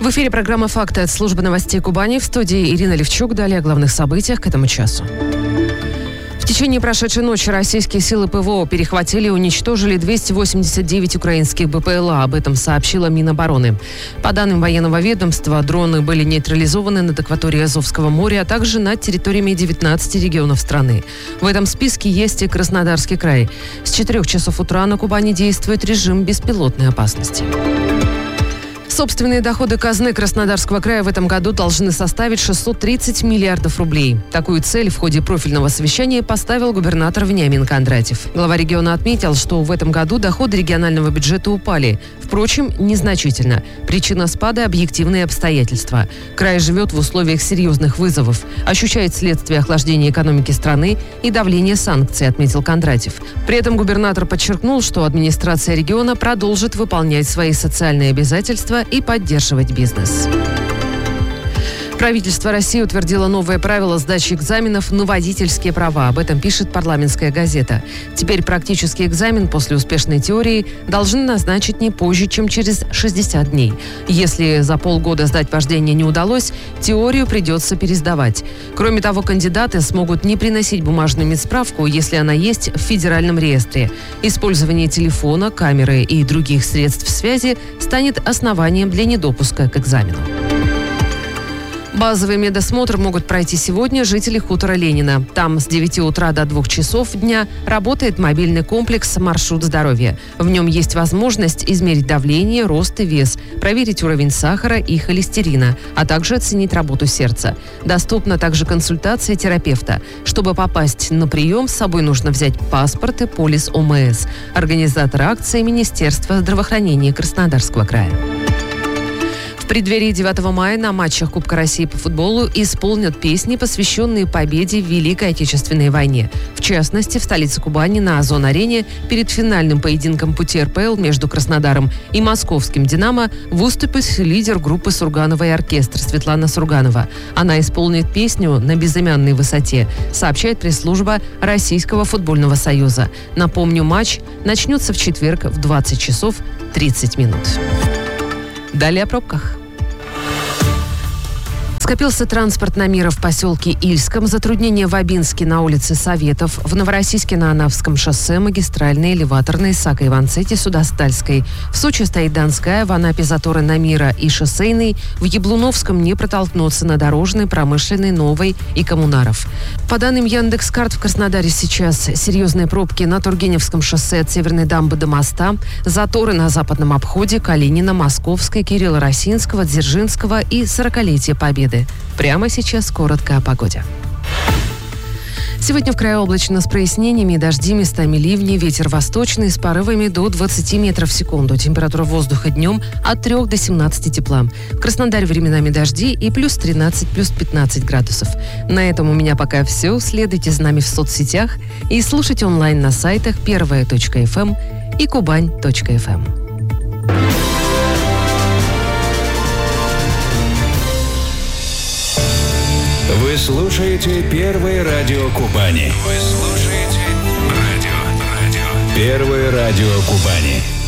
В эфире программа «Факты» от службы новостей Кубани. В студии Ирина Левчук. Далее о главных событиях к этому часу. В течение прошедшей ночи российские силы ПВО перехватили и уничтожили 289 украинских БПЛА. Об этом сообщила Минобороны. По данным военного ведомства, дроны были нейтрализованы над акваторией Азовского моря, а также над территориями 19 регионов страны. В этом списке есть и Краснодарский край. С 4 часов утра на Кубани действует режим беспилотной опасности. Собственные доходы казны Краснодарского края в этом году должны составить 630 миллиардов рублей. Такую цель в ходе профильного совещания поставил губернатор Вениамин Кондратьев. Глава региона отметил, что в этом году доходы регионального бюджета упали. Впрочем, незначительно. Причина спада – объективные обстоятельства. Край живет в условиях серьезных вызовов, ощущает следствие охлаждения экономики страны и давления санкций, отметил Кондратьев. При этом губернатор подчеркнул, что администрация региона продолжит выполнять свои социальные обязательства и поддерживать бизнес. Правительство России утвердило новое правило сдачи экзаменов на водительские права. Об этом пишет «Парламентская газета». Теперь практический экзамен после успешной теории должны назначить не позже, чем через 60 дней. Если за полгода сдать вождение не удалось, теорию придется пересдавать. Кроме того, кандидаты смогут не приносить бумажную медсправку, если она есть в федеральном реестре. Использование телефона, камеры и других средств связи станет основанием для недопуска к экзамену. Базовый медосмотр могут пройти сегодня жители хутора Ленина. Там с 9 утра до 2 часов дня работает мобильный комплекс «Маршрут здоровья». В нем есть возможность измерить давление, рост и вес, проверить уровень сахара и холестерина, а также оценить работу сердца. Доступна также консультация терапевта. Чтобы попасть на прием, с собой нужно взять паспорт и полис ОМС. Организатор акции – Министерство здравоохранения Краснодарского края. В преддверии 9 мая на матчах Кубка России по футболу исполнят песни, посвященные победе в Великой Отечественной войне. В частности, в столице Кубани на Озон-арене перед финальным поединком пути РПЛ между Краснодаром и московским «Динамо» выступит лидер группы «Сургановый оркестр» Светлана Сурганова. Она исполнит песню «На безымянной высоте», сообщает пресс-служба Российского футбольного союза. Напомню, матч начнется в четверг в 20 часов 30 минут. Далее о пробках. Скопился транспорт на Мира в поселке Ильском, затруднения в Абинске на улице Советов, в Новороссийске на Анавском шоссе, магистральные, элеваторные, Сако-Иванцете, Судостальской. В Сочи стоит Донская, в Анапе заторы на Мира и Шоссейной, в Яблуновском не протолкнуться на Дорожной, Промышленной, Новой и Коммунаров. По данным Яндекс.Карт, в Краснодаре сейчас серьезные пробки на Тургеневском шоссе от Северной дамбы до моста, заторы на западном обходе, Калинина, Московской, Кирилла-Росинского, Дзержинского и 40-летия Победы. Прямо сейчас коротко о погоде. Сегодня в крае облачно с прояснениями, дожди, местами ливни, ветер восточный с порывами до 20 метров в секунду. Температура воздуха днем от 3 до 17 тепла. В Краснодаре временами дожди и плюс 13, плюс 15 градусов. На этом у меня пока все. Следуйте за нами в соцсетях и слушайте онлайн на сайтах первая.фм и кубань.фм. Вы слушаете Первое радио Кубани. Вы слушаете радио. Первое радио Кубани.